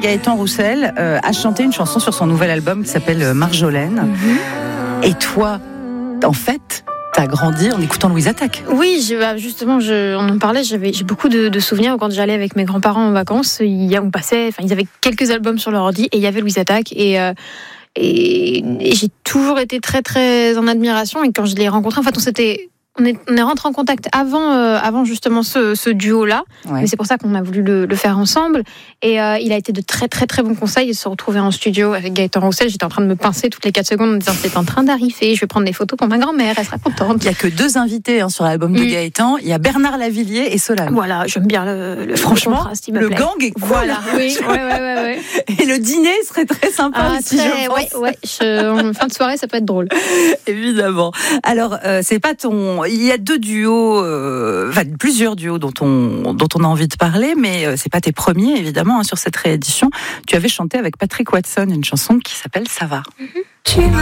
Gaëtan Roussel a chanté une chanson sur son nouvel album qui s'appelle Marjolaine. Et toi, en fait, t'as grandi en écoutant Louise Attaque. Oui, justement, on en parlait. J'ai beaucoup de souvenirs quand j'allais avec mes grands-parents en vacances. Ils avaient quelques albums sur leur ordi et il y avait Louise Attaque. Et j'ai toujours été très très en admiration. Et quand je l'ai rencontré, en fait, on est rentré en contact avant justement ce duo-là. Ouais. Mais c'est pour ça qu'on a voulu le faire ensemble. Et il a été de très très très bons conseils. De se retrouver en studio avec Gaëtan Roussel, j'étais en train de me pincer toutes les 4 secondes en disant c'est en train d'arriver, je vais prendre des photos pour ma grand-mère, elle sera contente. Il n'y a que 2 invités sur l'album de Gaëtan. Il y a Bernard Lavilliers et Solal. Voilà, j'aime bien franchement, contraste, il me plaît. Le gang est cool. Voilà, oui, ouais. Et le dîner serait très sympa aussi, je pense. En fin de soirée, ça peut être drôle. Évidemment. Alors, c'est pas il y a 2 duos, plusieurs duos dont on a envie de parler, mais c'est pas tes premiers, évidemment, sur cette réédition. Tu avais chanté avec Patrick Watson une chanson qui s'appelle Ça va.